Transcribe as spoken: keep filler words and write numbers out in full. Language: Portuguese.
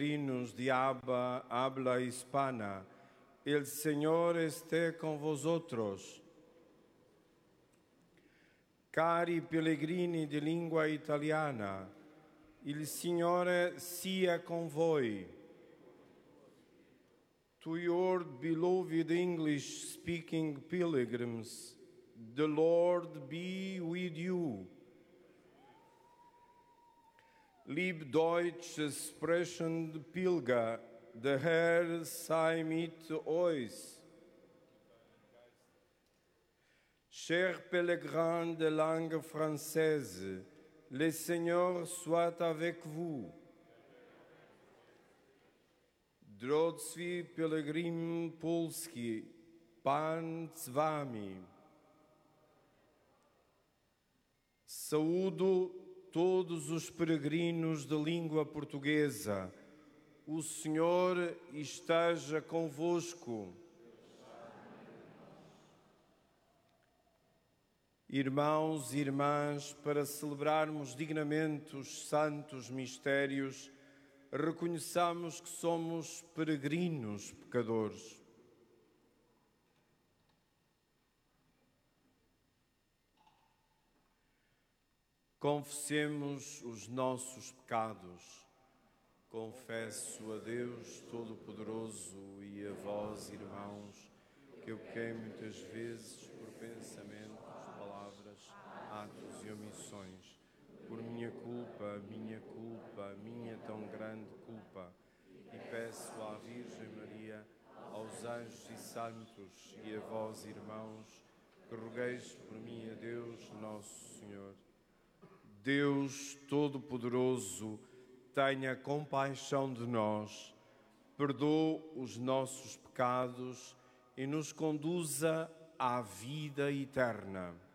peregrinos de Abba, habla hispana, el Señor esté con vosotros. Cari pellegrini di lingua italiana, il Signore sia con voi. To your beloved English-speaking pilgrims, the Lord be with you. Lieb Deutsch sprechend Pilger, der Herr sei mit euch. Chers pèlerins de langue française, le Seigneur soit avec vous. Drodzy pielgrim polski, Pan z wami. Saúdo todos os peregrinos de língua portuguesa. O Senhor esteja convosco. Irmãos e irmãs, para celebrarmos dignamente os santos mistérios, reconheçamos que somos peregrinos pecadores. Confessemos os nossos pecados. Confesso a Deus Todo-Poderoso e a vós, irmãos, que eu pequei muitas vezes por pensamentos, palavras, atos e omissões. Por minha culpa, minha culpa, minha tão grande culpa. E peço à Virgem Maria, aos anjos e santos e a vós, irmãos, que rogueis por mim a Deus, nosso Senhor. Deus Todo-Poderoso, tenha compaixão de nós, perdoe os nossos pecados e nos conduza à vida eterna.